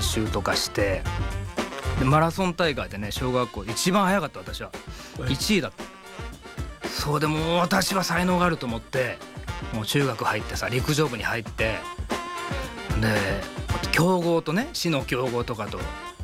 習とかして、でマラソン大会でね小学校一番速かった。私は1位だった。そうでも私は才能があると思って、もう中学入ってさ陸上部に入って、で強豪とね市の強豪とかと